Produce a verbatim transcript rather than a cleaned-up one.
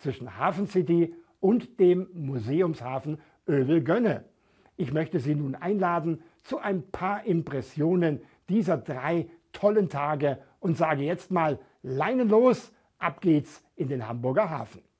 zwischen Hafen City und dem Museumshafen Övelgönne. Ich möchte Sie nun einladen zu ein paar Impressionen dieser drei tollen Tage und sage jetzt mal Leinen los, ab geht's in den Hamburger Hafen.